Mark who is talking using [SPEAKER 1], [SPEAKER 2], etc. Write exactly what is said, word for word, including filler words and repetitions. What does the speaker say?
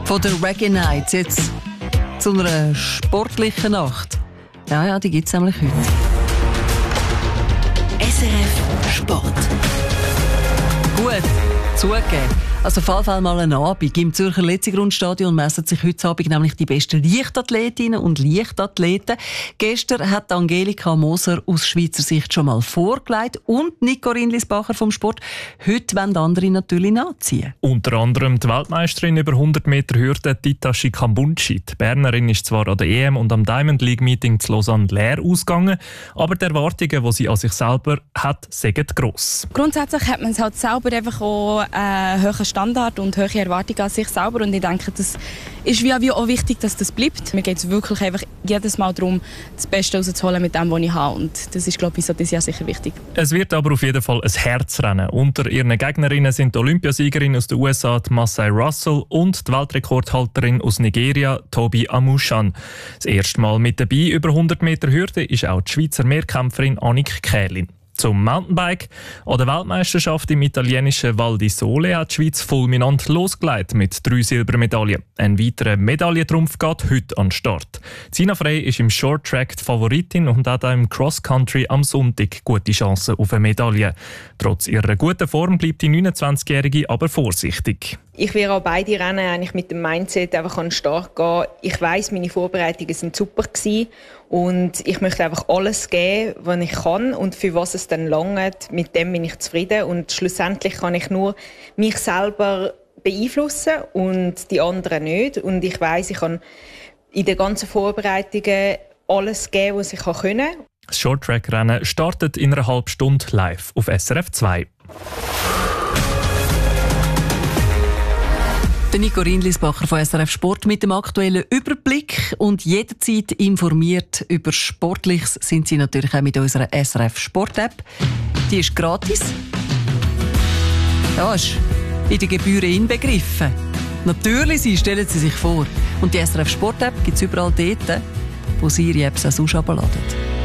[SPEAKER 1] Von der Reggae Night jetzt zu einer sportlichen Nacht. Ja, ja, die gibt es nämlich heute.
[SPEAKER 2] S R F Sport.
[SPEAKER 1] Gut, zugegeben. Also auf jeden Fall mal einen Abend. Im Zürcher Letzigrundstadion messen sich heute Abend nämlich die besten Leichtathletinnen und Leichtathleten. Gestern hat Angelika Moser aus Schweizer Sicht schon mal vorgelegt und Nico Rindlisbacher vom Sport. Heute wollen andere natürlich nachziehen.
[SPEAKER 3] Unter anderem die Weltmeisterin über hundert Meter Hürde Titashi Kambunchi. Die Bernerin ist zwar an der E M und am Diamond League Meeting zu Lausanne leer ausgegangen, aber die Erwartungen, die sie an sich selber hat, sind gross.
[SPEAKER 4] Grundsätzlich hat man es halt selber einfach auch einen hohen Standard und hohe Erwartungen an sich selber. Und ich denke, das ist wie auch wichtig, dass das bleibt. Mir geht es wirklich einfach jedes Mal darum, das Beste rauszuholen mit dem, was ich habe. Und das ist, glaube ich, so dieses Jahr sicher wichtig.
[SPEAKER 3] Es wird aber auf jeden Fall ein Herzrennen. Unter ihren Gegnerinnen sind die Olympiasiegerin aus den U S A, die Masai Russell, und die Weltrekordhalterin aus Nigeria, Tobi Amushan. Das erste Mal mit dabei über hundert Meter Hürde ist auch die Schweizer Mehrkämpferin Annik Kählin. Zum Mountainbike. An der Weltmeisterschaft im italienischen Val di Sole hat die Schweiz fulminant losgelegt mit drei Silbermedaillen. Ein weiterer Medaillentrumpf geht heute an den Start. Sina Frey ist im Short-Track die Favoritin und hat auch im Cross-Country am Sonntag gute Chancen auf eine Medaille. Trotz ihrer guten Form bleibt die neunundzwanzigjährige aber vorsichtig.
[SPEAKER 5] Ich werde auch beide Rennen eigentlich mit dem Mindset einfach an den Start gehen. Ich weiss, meine Vorbereitungen sind super gewesen und ich möchte einfach alles geben, was ich kann und für was es dann langt. Mit dem bin ich zufrieden und schlussendlich kann ich nur mich selber beeinflussen und die anderen nicht. Und ich weiss, ich kann in den ganzen Vorbereitungen alles geben, was ich können kann.
[SPEAKER 3] Das Shorttrack-Rennen startet in einer halben Stunde live auf S R F zwei.
[SPEAKER 1] Nico Rindlisbacher von S R F Sport mit dem aktuellen Überblick und jederzeit informiert über Sportliches sind Sie natürlich auch mit unserer S R F Sport App. Die ist gratis. Ja, ist in den Gebühren inbegriffen. Natürlich, Sie stellen Sie sich vor. Und die S R F Sport App gibt es überall dort, wo Sie Ihre Apps auch sonst herunterladen.